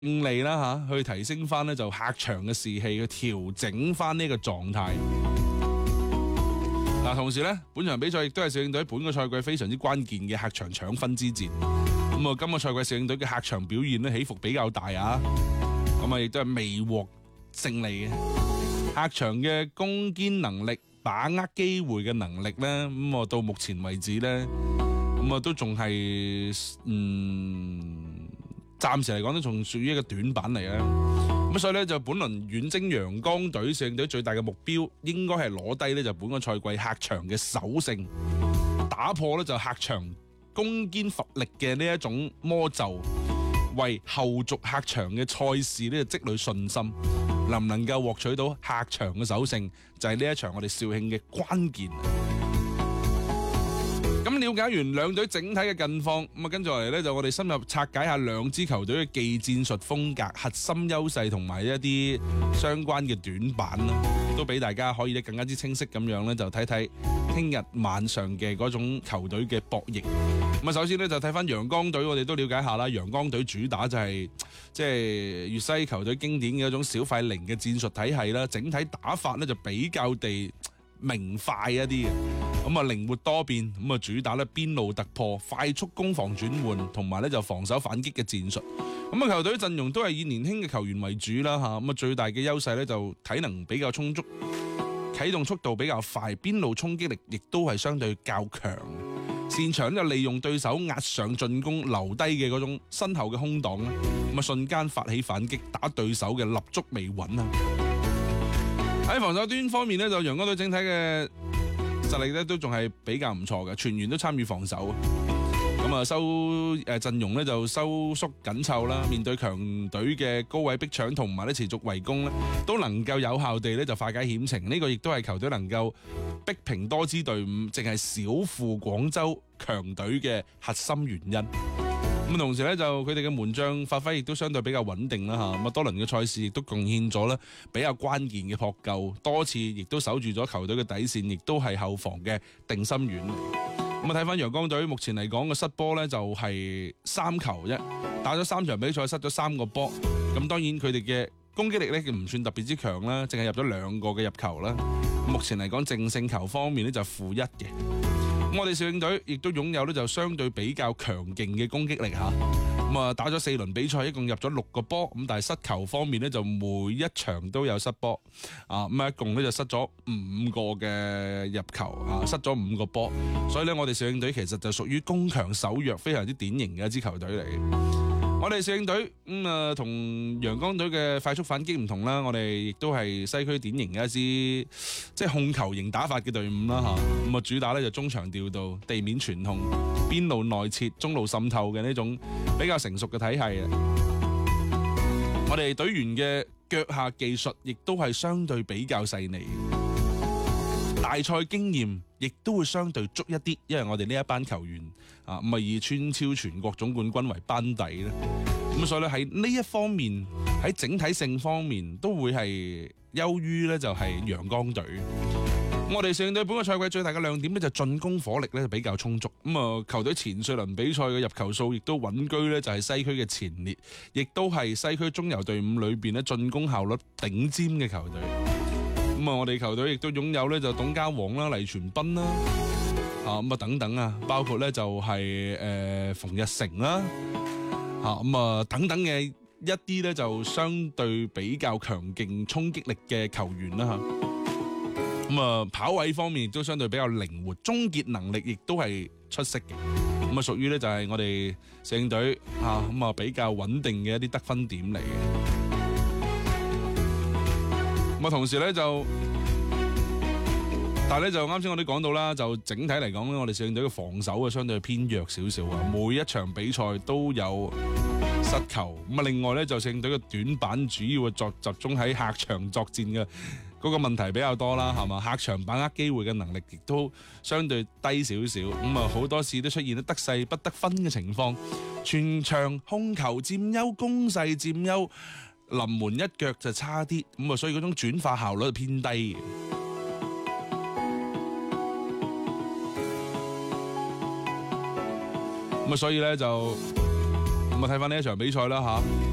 利啦去提升翻咧就客場嘅士氣，去調整翻呢個狀態。嗱，同時咧，本場比賽亦都係肇慶隊本個賽季非常之關鍵嘅客場搶分之戰。咁啊，今個賽季肇慶隊嘅客場表現咧起伏比較大啊。咁啊，亦都係未獲勝利嘅。客場嘅攻堅能力、把握機會嘅能力咧，咁啊到目前為止咧，咁啊都仲係暫時嚟講都仲屬於一個短板嚟啊。咁所以咧就本輪遠征陽江隊肇慶隊最大嘅目標應該係攞低咧就本個賽季客場嘅首勝，打破咧就客場攻堅乏力嘅呢一種魔咒，為後續客場嘅賽事呢就積累信心，能唔能夠獲取到客場嘅首勝，就係呢一場我哋肇慶嘅關鍵。咁了解完兩隊整體嘅近況，咁啊跟住落嚟咧就我哋深入拆解下兩支球隊嘅技戰術風格、核心優勢同埋一啲相關嘅短板啦，都俾大家可以更加之清晰咁樣咧就睇睇聽日晚上嘅嗰種球隊嘅博弈。咁啊首先咧就睇翻陽江隊，我哋都了解下啦。陽江隊主打就係即係粵西球隊經典嘅一種小快靈嘅戰術體系啦，整體打法咧就比較地明快一啲嘅。咁啊靈活多變，咁啊主打咧邊路突破、快速攻防轉換，同埋咧就防守反擊嘅戰術。咁啊球隊陣容都係以年輕嘅球員為主啦吓，咁啊最大嘅優勢咧就體能比較充足，啟動速度比較快，邊路衝擊力亦都係相對較強，擅長就利用對手壓上進攻留低嘅嗰種身後嘅空檔咧，咁啊瞬間發起反擊，打對手嘅立足未穩啊！喺防守端方面咧，就陽江隊整體嘅實力咧都仲係比較唔錯嘅，全員都參與防守。咁啊陣容咧就收縮緊湊啦，面對強隊嘅高位逼搶同埋咧持續圍攻咧，都能夠有效地咧就化解險情。呢個亦都係球隊能夠逼平多支隊伍，淨係小負廣州強隊嘅核心原因。咁同時咧就佢哋嘅門將發揮亦都相對比較穩定啦吓，咁啊多輪嘅賽事亦都貢獻咗咧比較關鍵嘅撲救，多次亦都守住咗球隊嘅底線，亦都係後防嘅定心丸。咁啊睇翻陽江隊目前嚟講嘅失波咧就係3球啫，打咗3場比賽失咗3個波。咁當然佢哋嘅攻擊力咧唔算特別之強啦，淨係入咗2個嘅入球啦。目前嚟講淨勝球方面咧就負1嘅。咁我哋肇慶隊亦都擁有咧就相對比較強勁嘅攻擊力吓，咁啊打咗4輪比賽，一共入咗6個波，咁但係失球方面咧就每一場都有失波，咁一共咧就失咗5個嘅入球，失咗5個波，所以咧我哋肇慶隊其實就屬於攻強守弱，非常之典型嘅一支球隊嚟。我哋肇慶隊同陽江隊嘅快速反擊唔同啦，我哋亦都係西區典型嘅一支即係控球型打法嘅隊伍啦吓，咁啊主打咧就中場調度、地面傳控、邊路內切、中路滲透嘅呢種比較成熟嘅體系。我哋隊員嘅腳下技術亦都係相對比較細膩，大賽經驗亦都會相對足一啲，因為我哋呢一班球員咁以村超全國總冠軍為班底咧，咁所以咧喺呢一方面喺整體性方面都會係優於咧就係陽江隊。我哋肇慶隊本個賽季最大嘅亮點咧就進攻火力咧就比較充足，球隊前4輪比賽嘅入球數亦都穩居咧就係西區嘅前列，亦都係西區中游隊伍裏邊咧進攻效率頂尖嘅球隊。我哋球隊亦都擁有咧就董家煌啦、黎傳斌啦，等等包括咧就係馮日成啦，等等嘅一啲咧就相對比較強勁衝擊力嘅球員啦吓，跑位方面亦都相對比較靈活，終結能力亦都係出色嘅，屬於咧就係我哋肇慶隊比較穩定嘅一啲得分點嚟嘅。同時咧但係咧就啱先我哋講到啦，就整體嚟講咧，我哋肇慶隊嘅防守相對偏弱少少啊，每一場比賽都有失球。另外咧就肇慶隊嘅短板主要集中喺客場作戰嘅嗰個問題比較多啦，係嘛？客場把握機會嘅能力亦都相對低少少，好多次都出現得勢不得分嘅情況，全場控球佔優、攻勢佔優，臨門一腳就差啲，所以嗰種轉化效率係偏低嘅。所以咧就睇翻呢一場比賽啦吓。